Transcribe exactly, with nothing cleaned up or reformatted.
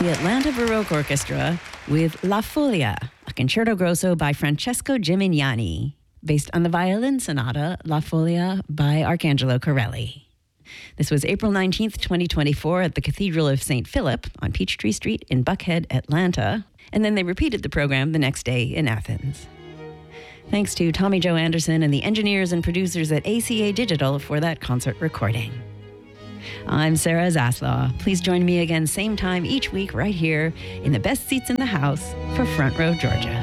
the Atlanta Baroque Orchestra with La Folia, a concerto grosso by Francesco Gimignani, based on the violin sonata La Folia by Arcangelo Corelli. This was April nineteenth, twenty twenty-four at the Cathedral of Saint Philip on Peachtree Street in Buckhead, Atlanta, and then they repeated the program the next day in Athens. Thanks to Tommy Joe Anderson and the engineers and producers at A C A Digital for that concert recording. I'm Sarah Zaslaw. Please join me again same time each week right here in the best seats in the house for Front Row Georgia.